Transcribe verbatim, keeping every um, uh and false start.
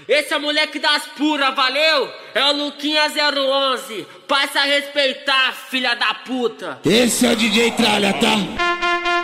Esse é o moleque das puras, valeu? É o Luquinha zero onze. Passa a respeitar, filha da puta. Esse é o D J Tralha, tá?